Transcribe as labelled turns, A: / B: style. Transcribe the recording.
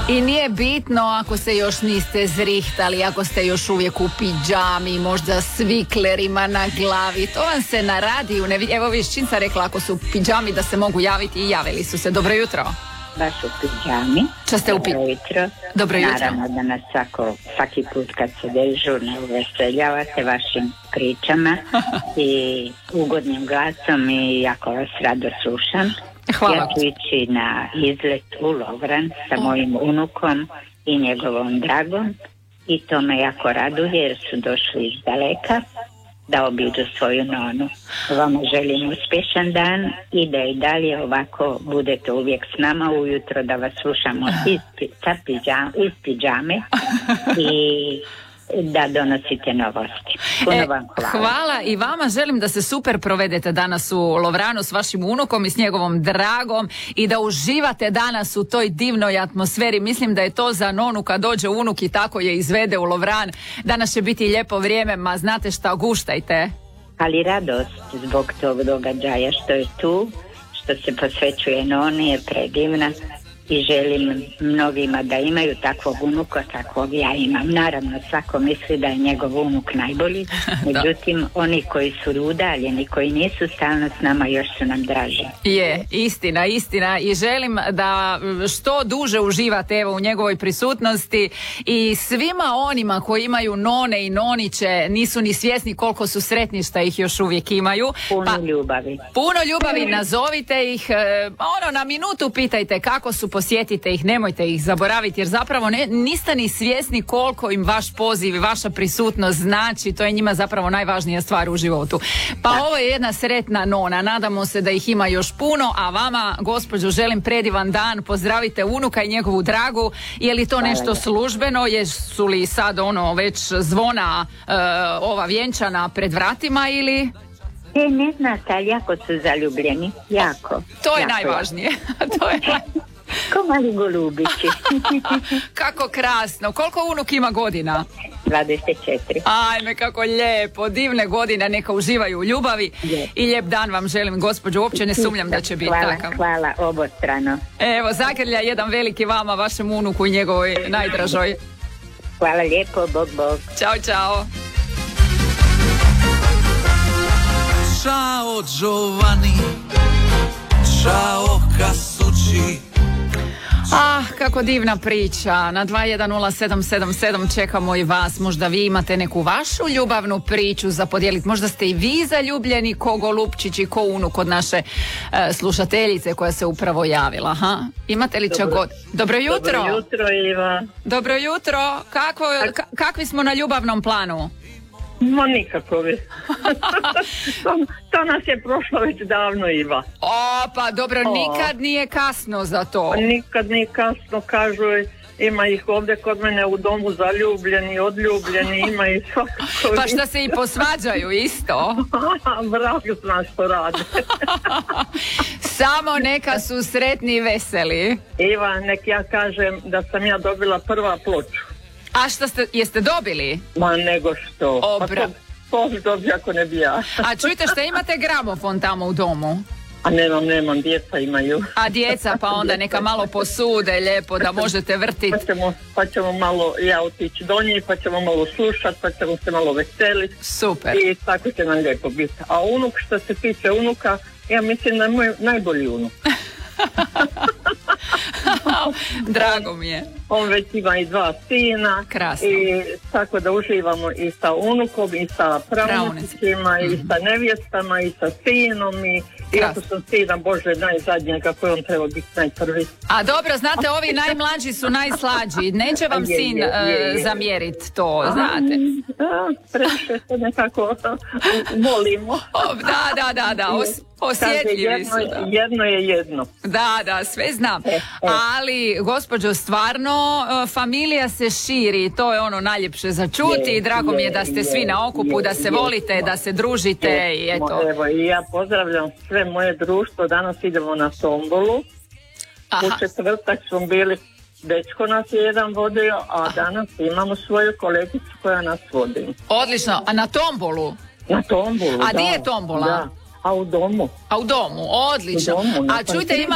A: I nije bitno ako se još niste zrihtali, ako ste još uvijek u pidžami, možda s viklerima na glavi, to vam se na radiju ne vidi. Evo Viščinca rekla ako su u pidžami da se mogu javiti i javili su se. Dobro jutro.
B: Baš u pidžami.
A: Dobro jutro. Dobro jutro.
B: Naravno da nas svaki put kad se dežurno uveseljavate vašim pričama i ugodnim glasom i jako vas rado slušam.
A: Hvala.
B: Ja ću ići na izlet u Lovran sa mojim unukom i njegovom dragom i to me jako raduje jer su došli iz daleka da obiđu svoju nonu. Vama želim uspješan dan i da i dalje ovako budete uvijek s nama ujutro, da vas slušamo iz pidžame i da donosite novosti. Puno vam hvala.
A: Hvala i vama, želim da se super provedete danas u Lovranu s vašim unukom i s njegovom dragom i da uživate danas u toj divnoj atmosferi. Mislim da je to za nonu kad dođe unuk i tako je izvede u Lovran. Danas će biti lijepo vrijeme, ma znate šta, guštajte.
B: Ali radost zbog tog događaja što je tu, što se posvećuje noni je predivna. I želim mnogima da imaju takvog unuka, takvog ja imam. Naravno, svako misli da je njegov unuk najbolji, međutim, oni koji su udaljeni, koji nisu stalno s nama, još su nam draži.
A: Je, istina i želim da što duže uživate evo u njegovoj prisutnosti i svima onima koji imaju none i noniće nisu ni svjesni koliko su sretni što ih još uvijek imaju.
B: Puno ljubavi,
A: nazovite ih, na minutu pitajte kako su, posjetite ih, nemojte ih zaboraviti jer zapravo niste ni svjesni koliko im vaš poziv i vaša prisutnost znači, to je njima zapravo najvažnija stvar u životu. Pa ovo je jedna sretna nona, nadamo se da ih ima još puno, a vama gospođo želim predivan dan, pozdravite unuka i njegovu dragu. Je li to nešto službeno, jesu li sad već zvona ova vjenčana pred vratima ili...
B: Ne znate, ali jako su zaljubljeni, jako.
A: To je najvažnije. To je
B: ko mali golubići.
A: Kako krasno. Koliko unuk ima godina?
B: 24.
A: Ajme, kako lijepo. Divne godine, neka uživaju u ljubavi. I lijep dan vam želim, gospođo. Uopće ne sumnjam da će biti takav.
B: Hvala, obostrano.
A: Evo, zagrlja jedan veliki vama, vašem unuku i njegovoj najdražoj.
B: Hvala lijepo, bog.
A: Ćao, čao.
C: Ciao Giovanni, ciao Casucci.
A: Kako divna priča. Na 210777 čekamo i vas. Možda vi imate neku vašu ljubavnu priču za podijeliti. Možda ste i vi zaljubljeni ko golupčić i ko unuk od naše slušateljice koja se upravo javila. Imate li čagod? Dobro jutro.
D: Dobro jutro, Iva.
A: Dobro jutro. Kakvi smo na ljubavnom planu?
D: Ma nikakovi. To nas je prošlo već davno, Iva.
A: Pa dobro, nikad nije kasno za to.
D: Nikad nije kasno, kažu, ima ih ovdje kod mene u domu zaljubljeni, odljubljeni, ima ih svakako.
A: Pa šta se i posvađaju isto?
D: Vrag zna što rade.
A: Samo neka su sretni i veseli.
D: Iva, nek ja kažem da sam ja dobila prva ploču.
A: A jeste dobili?
D: Ma nego što.
A: Obra.
D: To bi dobio ako ne bi ja.
A: A čujte, šta imate gramofon tamo u domu?
D: A nemam, djeca imaju.
A: A djeca, pa onda neka malo posude lijepo da možete vrtiti.
D: Pa ćemo malo ja otići do njih, pa ćemo malo slušati, pa ćemo se malo veseliti.
A: Super.
D: I tako će nam lijepo biti. A unuk, što se tiče unuka, ja mislim da je moj najbolji unuk.
A: Drago mi je.
D: On već ima i 2 sina.
A: Krasno.
D: I tako da uživamo i sa unukom i sa pravnucima i sa nevjestama i sa sinom i iako sam sina Bože najzadnjega koji on treba biti najprvi.
A: A dobro, znate, ovi najmlađi su najslađi. Neće vam sin zamjeriti to, znate.
D: Previše se nekako volimo.
A: Da. Osjetljivi su.
D: Jedno je jedno.
A: Da, sve znam. Ali, gospođo, stvarno, familija se širi. To je ono najljepše za čuti i drago mi je da ste svi na okupu, da se volite, da se družite i eto.
D: Evo, i ja pozdravljam sve moje društvo. Danas idemo na tombolu. U četvrtak smo bili, dečko nas je jedan vodio, a danas imamo svoju kolegicu koja nas vodi.
A: Odlično, a na tombolu?
D: Na tombolu,
A: A di je tombola?
D: Da. A u domu.
A: Odlično. A čujte, ima